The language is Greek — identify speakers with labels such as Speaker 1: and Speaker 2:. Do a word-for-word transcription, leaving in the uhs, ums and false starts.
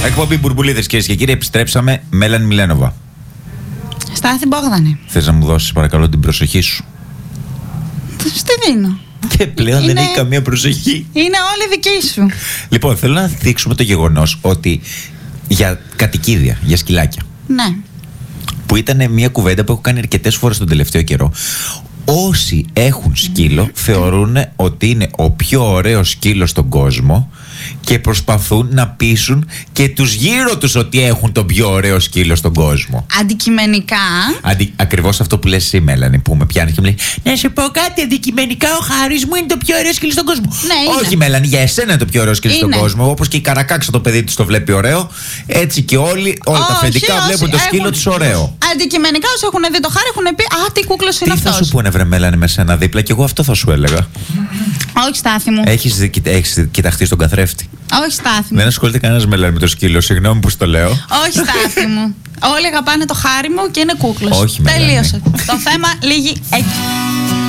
Speaker 1: Εκπομπή Μπουρμπουλίδες, κυρίες και κύριοι, επιστρέψαμε. Μέλανη Μιλένοβα.
Speaker 2: Στάθη Μπόγδανη.
Speaker 1: Θες να μου δώσεις παρακαλώ την προσοχή σου?
Speaker 2: Στη δίνω.
Speaker 1: Και πλέον
Speaker 2: Είναι...
Speaker 1: δεν έχει καμία προσοχή.
Speaker 2: Είναι όλη δική σου.
Speaker 1: Λοιπόν, θέλω να δείξουμε το γεγονός ότι για κατοικίδια, για σκυλάκια.
Speaker 2: Ναι.
Speaker 1: Που ήταν μια κουβέντα που έχω κάνει αρκετές φορές τον τελευταίο καιρό. Όσοι έχουν σκύλο θεωρούν ότι είναι ο πιο ωραίος σκύλος στον κόσμο και προσπαθούν να πείσουν και τους γύρω τους ότι έχουν τον πιο ωραίο σκύλο στον κόσμο.
Speaker 2: Αντικειμενικά.
Speaker 1: Αντι... Ακριβώς αυτό που λες εσύ, Μέλανη, που με πιάνεις και μου λέει να σου πω κάτι, αντικειμενικά ο Χάρης μου είναι το πιο ωραίο σκύλο στον κόσμο.
Speaker 2: Ναι,
Speaker 1: όχι, Μέλανη, για εσένα είναι το πιο ωραίο σκύλο στον κόσμο. Όπως και η Καρακάξα το παιδί της το βλέπει ωραίο, έτσι και όλοι, όλα όχι, τα αφεντικά βλέπουν το σκύλο τους ωραίο.
Speaker 2: Αντικειμενικά όσοι έχουν δει το Χάρη έχουν πει α, τι κούκλος είναι αυτός.
Speaker 1: Τι θα σου πούνε, βρε Μέλανη, με σένα δίπλα, και εγώ αυτό θα σου έλεγα.
Speaker 2: Όχι, Στάθη μου.
Speaker 1: Έχεις, έχεις κοιταχτεί στον καθρέφτη?
Speaker 2: Όχι, Στάθη μου.
Speaker 1: Δεν ασχολείται κανένας, Μέλανη, με το σκύλο. Συγγνώμη που στο λέω.
Speaker 2: Όχι, Στάθη μου. Όλοι αγαπάνε το Χάρη μου και είναι κούκλος.
Speaker 1: Όχι, Μέλανη.
Speaker 2: Τελείωσε. Το θέμα λύγει εκεί.